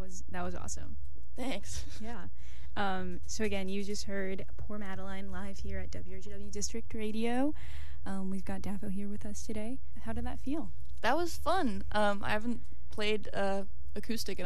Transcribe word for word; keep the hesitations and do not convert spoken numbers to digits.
was that was awesome. Thanks. Yeah. Um, so again, you just heard Poor Madeline live here at W R G W District Radio. Um, we've got Daffo here with us today. How did that feel? That was fun. Um, I haven't played uh, acoustic in a